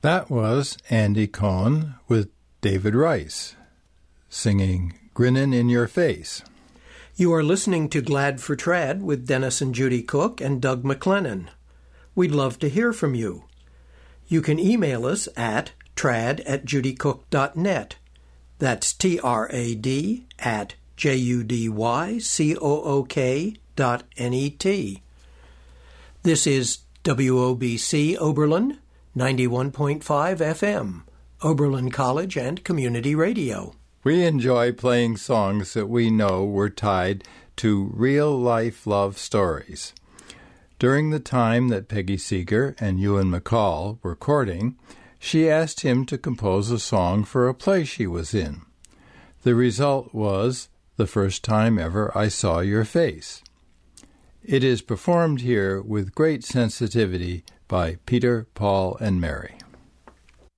That was Andy Cohen with David Rice, singing Grinnin' in Your Face. You are listening to Glad for Trad with Dennis and Judy Cook and Doug McLennan. We'd love to hear from you. You can email us at trad@judycook.net. That's trad@judycook.net. This is WOBC Oberlin, 91.5 FM, Oberlin College and Community Radio. We enjoy playing songs that we know were tied to real-life love stories. During the time that Peggy Seeger and Ewan MacColl were courting, she asked him to compose a song for a play she was in. The result was The First Time Ever I Saw Your Face. It is performed here with great sensitivity by Peter, Paul, and Mary.